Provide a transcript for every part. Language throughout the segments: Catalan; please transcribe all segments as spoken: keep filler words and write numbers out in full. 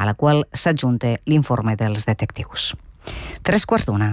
a la qual s'adjunta l'informe dels detectius. Tres quarts d'una.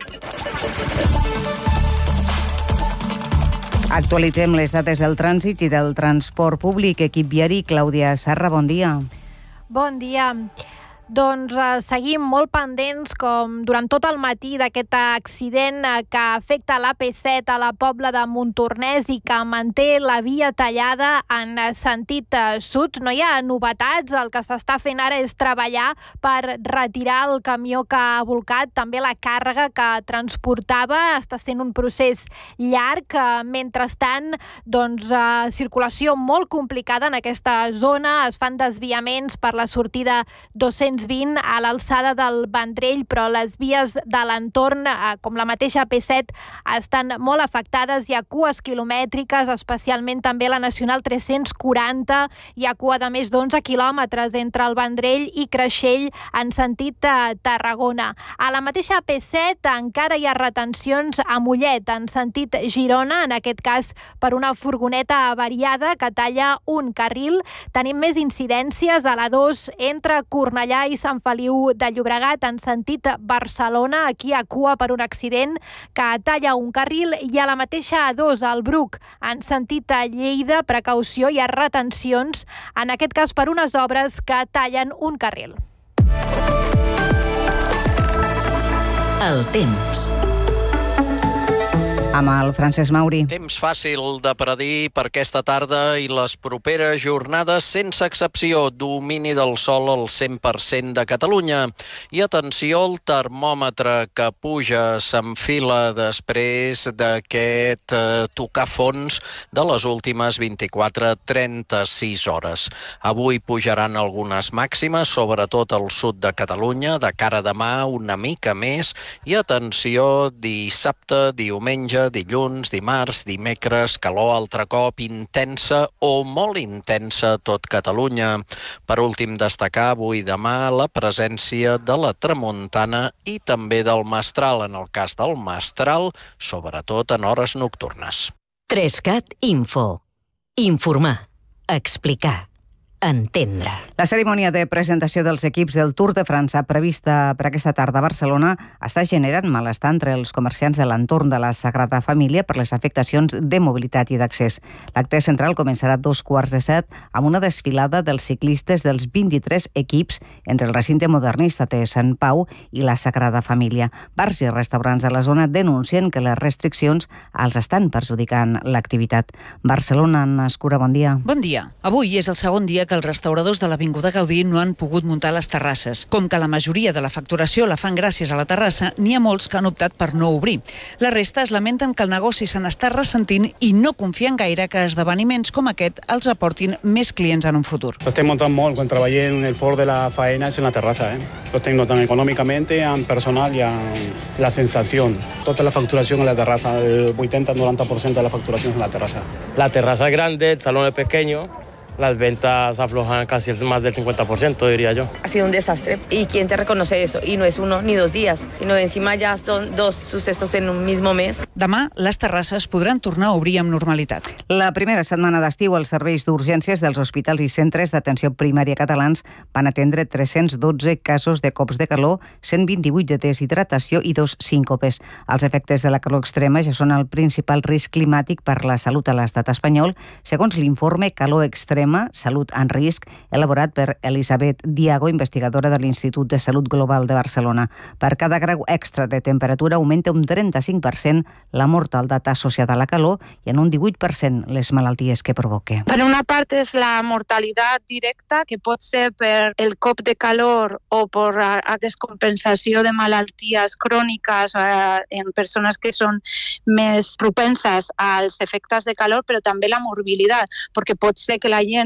Actualitzem les dades del trànsit i del transport públic. Equip viari, Clàudia Sarra, bon dia. Bon dia. Doncs eh, seguim molt pendents, com durant tot el matí, d'aquest accident eh, que afecta l'A P set a la Pobla de Montornès i que manté la via tallada en sentit eh, sud. No hi ha novetats, el que s'està fent ara és treballar per retirar el camió que ha volcat, també la càrrega que transportava. Està sent un procés llarg. Eh, mentrestant, doncs, eh, circulació molt complicada en aquesta zona. Es fan desviaments per la sortida dos-cents vint a l'alçada del Vendrell, però les vies de l'entorn, eh, com la mateixa A P set, estan molt afectades. Hi ha cues quilomètriques, especialment també la Nacional tres-cents quaranta. Hi ha cua de més d'onze quilòmetres entre el Vendrell i Creixell en sentit eh, Tarragona. A la mateixa A P set encara hi ha retencions a Mollet en sentit Girona, en aquest cas per una furgoneta avariada que talla un carril. Tenim més incidències a la dos entre Cornellà i Sant Feliu de Llobregat en sentit Barcelona. Aquí a cua per un accident que talla un carril, i a la mateixa A dos al Bruc en sentit Lleida. Precaució, hi ha retencions, en aquest cas per unes obres que tallen un carril. El temps. Amb el Francesc Mauri. Temps fàcil de predir per aquesta tarda i les properes jornades, sense excepció, domini del sol al cent per cent de Catalunya. I atenció al termòmetre que puja, s'enfila després d'aquest eh, tocar fons de les últimes vint-i-quatre a trenta-sis hores. Avui pujaran algunes màximes, sobretot al sud de Catalunya, de cara a demà una mica més, i atenció, dissabte, diumenge, dilluns, dimarts, dimecres, calor altre cop, intensa o molt intensa a tot Catalunya. Per últim, destacar avui i demà la presència de la tramuntana i també del mestral, en el cas del mestral, sobretot en hores nocturnes. Trescat Info. Informar. Explicar. Entendre. La cerimònia de presentació dels equips del Tour de França prevista per aquesta tarda a Barcelona està generant malestar entre els comerciants de l'entorn de la Sagrada Família per les afectacions de mobilitat i d'accés. L'acte central començarà a dos quarts de set amb una desfilada dels ciclistes dels vint-i-tres equips entre el recinte modernista de Sant Pau i la Sagrada Família. Bars i restaurants de la zona denuncien que les restriccions els estan perjudicant l'activitat. Barcelona, Anna Escura, bon dia. Bon dia. Avui és el segon dia que els restauradors de l'Avinguda Gaudí no han pogut muntar les terrasses. Com que la majoria de la facturació la fan gràcies a la terrassa, n'hi ha molts que han optat per no obrir. La resta es lamenten que el negoci se n'està ressentint i no confien gaire que esdeveniments com aquest els aportin més clients en un futur. Lo estem notant molt quan treballem en el fort de la faena és en la terrassa. Eh? Lo estem notant econòmicament, en personal i en la sensació. Tota la facturació en la terrassa, el vuitenta a noranta por ciento de la facturació en la terrassa. La terraza es grande, el salón es pequeño. Las ventas aflojan casi más del cincuenta por ciento, diría yo. Ha sido un desastre. ¿Y quién te reconoce eso? Y no es uno ni dos días, sino encima ya son dos sucesos en un mismo mes. Demà, les terrasses podran tornar a obrir amb normalitat. La primera setmana d'estiu, els serveis d'urgències dels hospitals i centres d'atenció primària catalans van atendre tres-cents dotze casos de cops de calor, cent vint-i-vuit de deshidratació i dos síncopes. Els efectes de la calor extrema ja són el principal risc climàtic per la salut a l'estat espanyol, segons l'informe Calor Extrema, Salut en risc, elaborat per Elisabet Diago, investigadora de l'Institut de Salut Global de Barcelona. Per cada grau extra de temperatura augmenta un trenta-cinc per cent la mortaldat associada a la calor i en un divuit per cent les malalties que provoca. Per una part és la mortalitat directa, que pot ser per el cop de calor o per la descompensació de malalties cròniques eh, en persones que són més propenses als efectes de calor, però també la morbilitat, perquè pot ser que la gent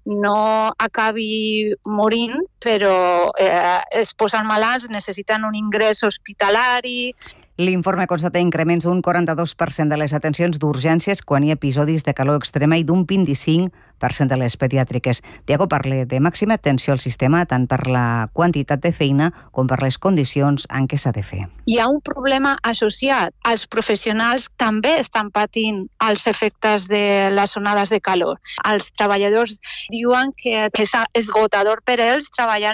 no acabi morint, però eh, es posen malalts, necessiten un ingrés hospitalari. L'informe constata increments d'un quaranta-dos per cent de les atencions d'urgències quan hi ha episodis de calor extrema i d'un vint-i-cinc per cent de les pediàtriques. Diago parla de màxima atenció al sistema tant per la quantitat de feina com per les condicions en què s'ha de fer. Hi ha un problema associat. Els professionals també estan patint els efectes de les onades de calor. Els treballadors diuen que és esgotador per ells treballar